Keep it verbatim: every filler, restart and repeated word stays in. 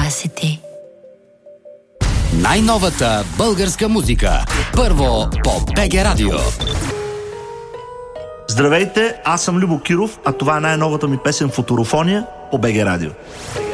Curiosity. Най-новата българска музика. Първо по БГ Радио. Здравейте, аз съм Любо Киров, а това е най-новата ми песен "Футурофония" по БГ Радио.